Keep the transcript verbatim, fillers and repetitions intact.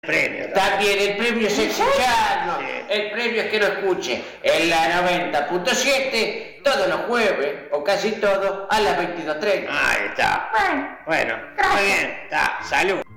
premio. También el premio es escucharnos. Sí. El premio es que lo escuche en la noventa punto siete todos los jueves, o casi todos, a las veintidós treinta. Ahí está. Bueno, Bueno, gracias. muy bien. Está. Salud.